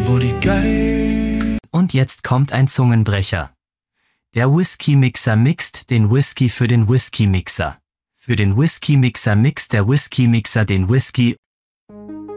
die geil. Und jetzt kommt ein Zungenbrecher. Der Whisky-Mixer mixt den Whisky für den Whisky-Mixer. Für den Whisky-Mixer mixt der Whisky-Mixer den Whisky